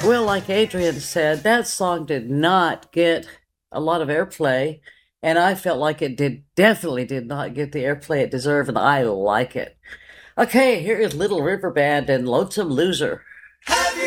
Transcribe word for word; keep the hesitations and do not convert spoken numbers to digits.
Well, like Adrian said, that song did not get a lot of airplay, and I felt like it did definitely did not get the airplay it deserved, and I like it. Okay, here is Little River Band and Lonesome Loser.